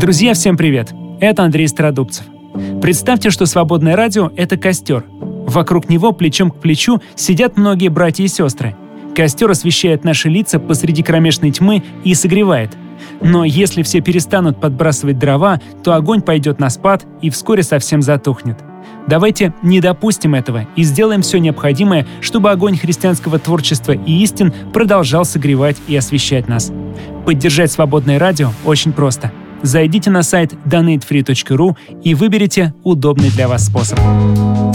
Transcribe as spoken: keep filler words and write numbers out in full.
Друзья, всем привет! Это Андрей Стародубцев. Представьте, что свободное радио — это костер. Вокруг него плечом к плечу сидят многие братья и сестры. Костер освещает наши лица посреди кромешной тьмы и согревает. Но если все перестанут подбрасывать дрова, то огонь пойдет на спад и вскоре совсем затухнет. Давайте не допустим этого и сделаем все необходимое, чтобы огонь христианского творчества и истин продолжал согревать и освещать нас. Поддержать свободное радио очень просто. Зайдите на сайт донейт фри точка ру и выберите удобный для вас способ.